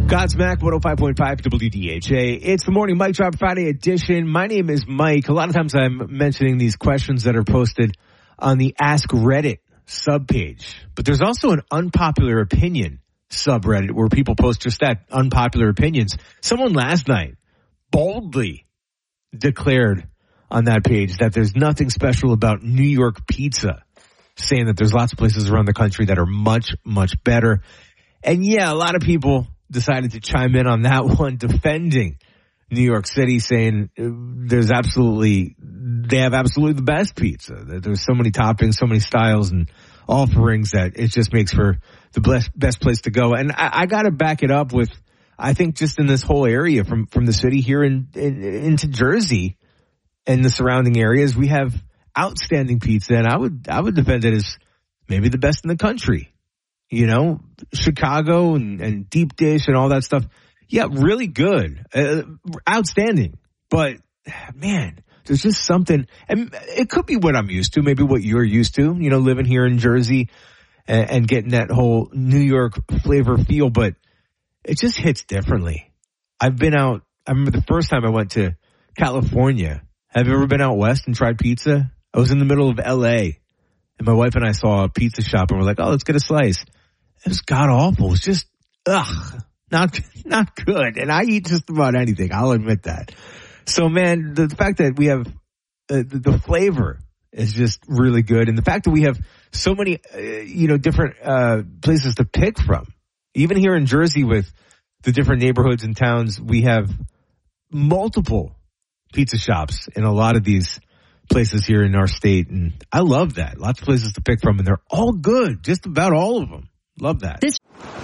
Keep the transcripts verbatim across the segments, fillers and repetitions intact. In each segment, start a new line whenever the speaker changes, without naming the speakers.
Godsmack, one oh five point five W D H A. It's the Morning Mic Drop Friday edition. My name is Mike. A lot of times I'm mentioning these questions that are posted on the Ask Reddit subpage. But there's also an unpopular opinion subreddit where people post just that, unpopular opinions. Someone last night boldly declared on that page that there's nothing special about New York pizza, saying that there's lots of places around the country that are much, much better. And yeah, a lot of people decided to chime in on that one, defending New York City, saying there's absolutely, they have absolutely the best pizza. There's so many toppings, so many styles and offerings that it just makes for the best, best place to go. And I, I got to back it up with, I think just in this whole area from, from the city here in, in, into Jersey and the surrounding areas, we have outstanding pizza. And I would, I would defend it as maybe the best in the country. You know, Chicago and, and deep dish and all that stuff. Yeah, really good. Uh, outstanding. But, man, there's just something. And it could be what I'm used to, maybe what you're used to, you know, living here in Jersey and, and getting that whole New York flavor feel. But it just hits differently. I've been out. I remember the first time I went to California. Have you ever been out west and tried pizza? I was in the middle of L A. And my wife and I saw a pizza shop and we're like, oh, let's get a slice. It was god awful. It was just, ugh, not, not good. And I eat just about anything. I'll admit that. So man, the, the fact that we have, uh, the, the flavor is just really good. And the fact that we have so many, uh, you know, different, uh, places to pick from. Even here in Jersey with the different neighborhoods and towns, we have multiple pizza shops in a lot of these places here in our state. And I love that. Lots of places to pick from and they're all good. Just about all of them. Love that. This-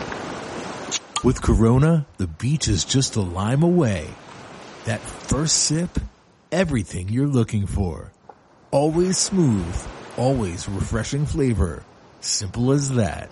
With Corona, the beach is just a lime away. That first sip, everything you're looking for. Always smooth, always refreshing flavor. Simple as that.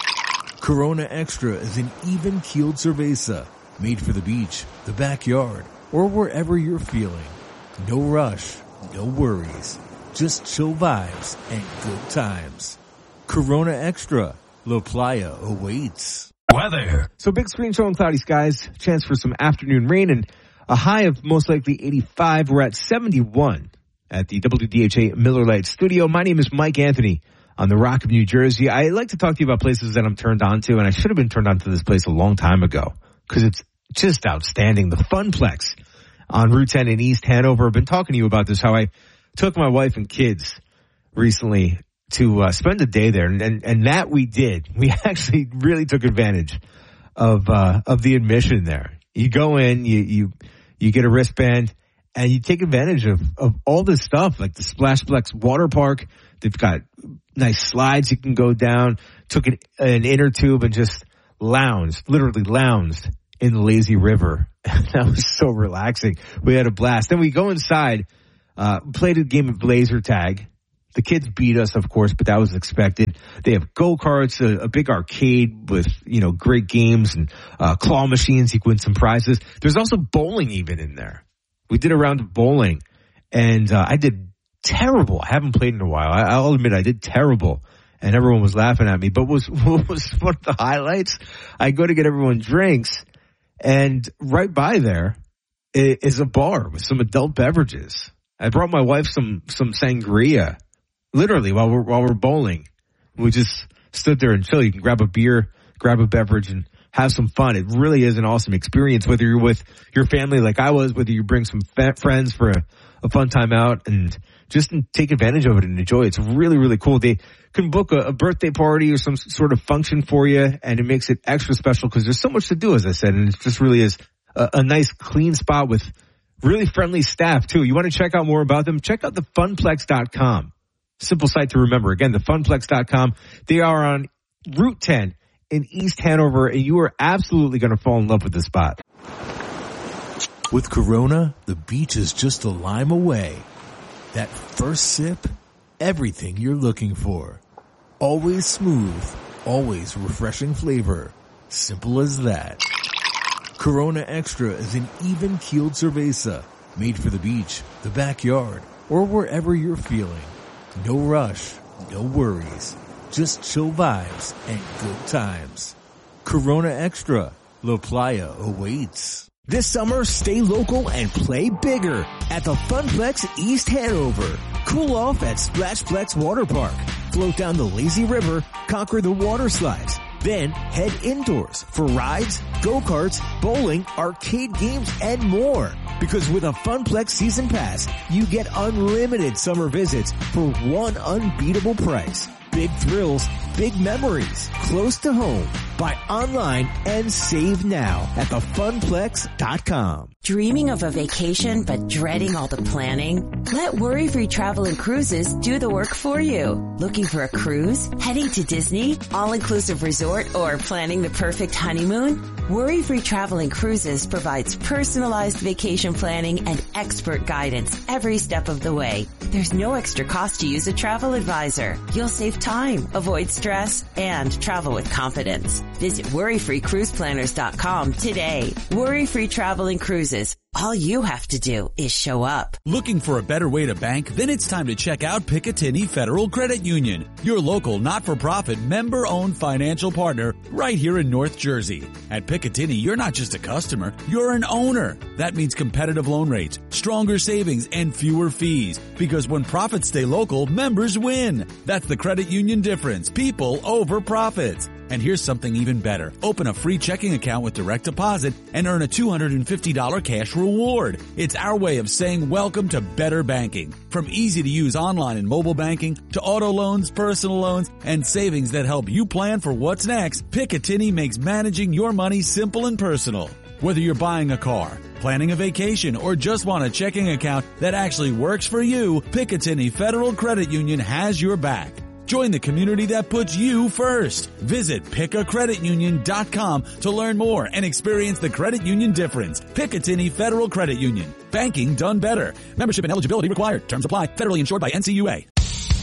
Corona Extra is an even-keeled cerveza made for the beach, the backyard, or wherever you're feeling. No rush, no worries. Just chill vibes and good times. Corona Extra. La Playa awaits.
Weather. So big screen showing cloudy skies, chance for some afternoon rain, and a high of most likely eighty-five. We're at seventy-one at the W D H A Miller Lite studio. My name is Mike Anthony on the Rock of New Jersey. I like to talk to you about places that I'm turned on to, and I should have been turned on to this place a long time ago because it's just outstanding. The Funplex on Route ten in East Hanover. I've been talking to you about this, how I took my wife and kids recently to uh, spend a day there, and, and and that we did. We actually really took advantage of uh of the admission there. You go in, you you you get a wristband, and you take advantage of of all this stuff, like the Splashplex water park. They've got nice slides you can go down. Took an, an inner tube and just lounged, literally lounged in the lazy river. That was so relaxing. We had a blast. Then we go inside, uh played a game of laser tag. The kids beat us, of course, but that was expected. They have go-karts, a, a big arcade with, you know, great games and uh, claw machines. You can win some prizes. There's also bowling even in there. We did a round of bowling, and uh, I did terrible. I haven't played in a while. I, I'll admit I did terrible, and everyone was laughing at me. But what was, what was one of the highlights? I go to get everyone drinks, and right by there is a bar with some adult beverages. I brought my wife some some sangria. Literally, while we're while we're bowling, we just stood there and chill. You can grab a beer, grab a beverage, and have some fun. It really is an awesome experience, whether you're with your family like I was, whether you bring some fat friends for a, a fun time out, and just take advantage of it and enjoy it. It's really, really cool. They can book a, a birthday party or some sort of function for you, and it makes it extra special because there's so much to do, as I said, and it just really is a, a nice, clean spot with really friendly staff, too. You want to check out more about them? Check out the funplex dot com. Simple site to remember. Again, the funplex dot com. They are on Route ten in East Hanover, and you are absolutely going to fall in love with this spot.
With Corona, the beach is just a lime away. That first sip, everything you're looking for. Always smooth, always refreshing flavor. Simple as that. Corona Extra is an even-keeled cerveza made for the beach, the backyard, or wherever you're feeling. No rush, no worries. Just chill vibes and good times. Corona Extra. La Playa awaits.
This summer, stay local and play bigger at the Funplex East Hanover. Cool off at Splashplex Water Park. Float down the lazy river, conquer the water slides. Then head indoors for rides, go-karts, bowling, arcade games, and more. Because with a Funplex Season Pass, you get unlimited summer visits for one unbeatable price. Big thrills, big memories, close to home. Buy online and save now at the funplex dot com.
Dreaming of a vacation but dreading all the planning? Let Worry-Free Travel and Cruises do the work for you. Looking for a cruise? Heading to Disney? All-inclusive resort? Or planning the perfect honeymoon? Worry-Free Travel and Cruises provides personalized vacation planning and expert guidance every step of the way. There's no extra cost to use a travel advisor. You'll save time, avoid stress, and travel with confidence. Visit worry free cruise planners dot com today. Worry-Free Travel and Cruises. All you have to do is show up.
Looking for a better way to bank? Then it's time to check out Picatinny Federal Credit Union, your local not-for-profit member-owned financial partner right here in North Jersey. At Picatinny, you're not just a customer, you're an owner. That means competitive loan rates, stronger savings, and fewer fees. Because when profits stay local, members win. That's the credit union difference. People over profits. And here's something even better. Open a free checking account with direct deposit and earn a two hundred fifty dollars cash reward. It's our way of saying welcome to better banking. From easy-to-use online and mobile banking to auto loans, personal loans, and savings that help you plan for what's next, Picatinny makes managing your money simple and personal. Whether you're buying a car, planning a vacation, or just want a checking account that actually works for you, Picatinny Federal Credit Union has your back. Join the community that puts you first. Visit pick a credit union dot com to learn more and experience the credit union difference. Picatinny Federal Credit Union. Banking done better. Membership and eligibility required. Terms apply. Federally insured by N C U A.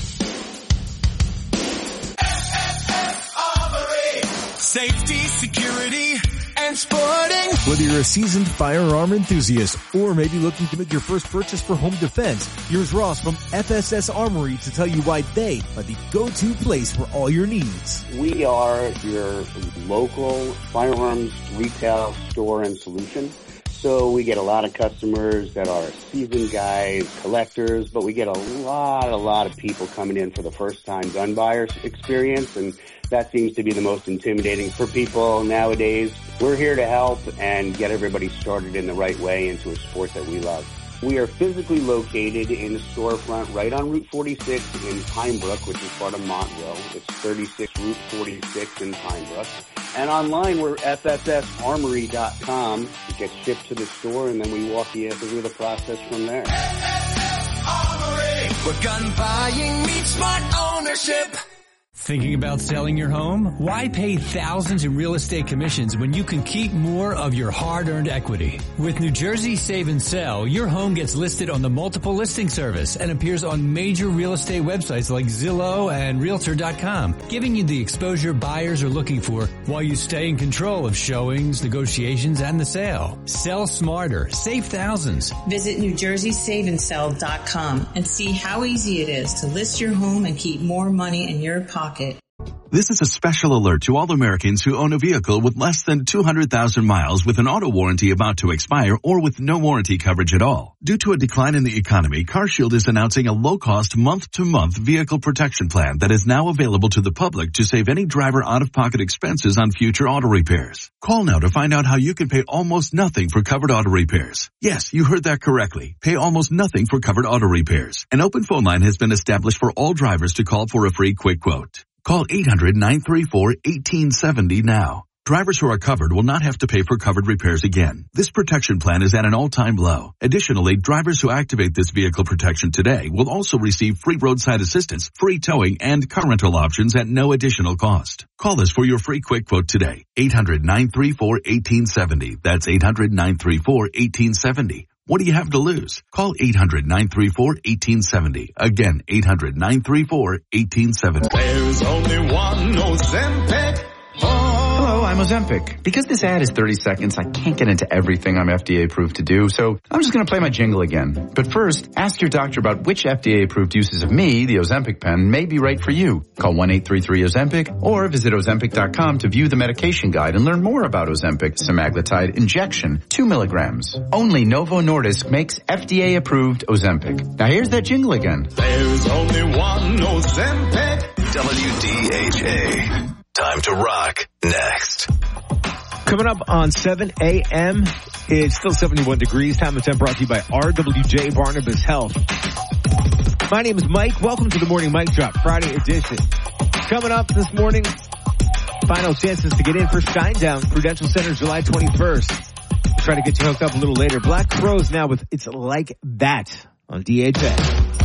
Safety, security, and sporting.
Whether you're a seasoned firearm enthusiast or maybe looking to make your first purchase for home defense, here's Ross from F S S Armory to tell you why they are the go-to place for all your needs.
We are your local firearms retail store and solution. So we get a lot of customers that are seasoned guys, collectors, but we get a lot, a lot of people coming in for the first time gun buyer experience, and that seems to be the most intimidating for people nowadays. We're here to help and get everybody started in the right way into a sport that we love. We are physically located in the storefront right on Route forty-six in Pinebrook, which is part of Montville. It's thirty-six Route forty-six in Pinebrook. And online, we're F S S armory dot com. It gets shipped to the store, and then we walk you through the process from there.
F S S Armory, where gun buying meets smart ownership.
Thinking about selling your home? Why pay thousands in real estate commissions when you can keep more of your hard-earned equity? With New Jersey Save and Sell, your home gets listed on the multiple listing service and appears on major real estate websites like Zillow and Realtor dot com, giving you the exposure buyers are looking for while you stay in control of showings, negotiations, and the sale. Sell smarter. Save thousands.
Visit New Jersey Save and Sell dot com and see how easy it is to list your home and keep more money in your pocket.
This is a special alert to all Americans who own a vehicle with less than two hundred thousand miles with an auto warranty about to expire or with no warranty coverage at all. Due to a decline in the economy, CarShield is announcing a low-cost month-to-month vehicle protection plan that is now available to the public to save any driver out-of-pocket expenses on future auto repairs. Call now to find out how you can pay almost nothing for covered auto repairs. Yes, you heard that correctly. Pay almost nothing for covered auto repairs. An open phone line has been established for all drivers to call for a free quick quote. Call eight hundred, nine three four, one eight seven zero now. Drivers who are covered will not have to pay for covered repairs again. This protection plan is at an all-time low. Additionally, drivers who activate this vehicle protection today will also receive free roadside assistance, free towing, and car rental options at no additional cost. Call us for your free quick quote today. eight hundred, nine three four, one eight seven zero. That's eight hundred, nine three four, one eight seven zero. What do you have to lose? Call eight hundred, nine three four, one eight seven zero. Again, eight hundred, nine three four, one eight seven zero.
There's only one Ozempic.
Hello, I'm Ozempic. Because this ad is thirty seconds, I can't get into everything I'm F D A approved to do, so I'm just going to play my jingle again. But first, ask your doctor about which F D A approved uses of me, the Ozempic pen, may be right for you. Call one eight three three Ozempic or visit Ozempic dot com to view the medication guide and learn more about Ozempic semaglutide injection, two milligrams. Only Novo Nordisk makes F D A approved Ozempic. Now here's that jingle again.
There's only one Ozempic.
W D H A. Time to rock next.
Coming up on seven a.m., it's still seventy-one degrees. Time of ten brought to you by R W J Barnabas Health. My name is Mike. Welcome to the Morning Mike Drop, Friday edition. Coming up this morning, final chances to get in for Shinedown, Prudential Center, July twenty-first. We'll try to get you hooked up a little later. Black Crowes now with It's Like That on D H A.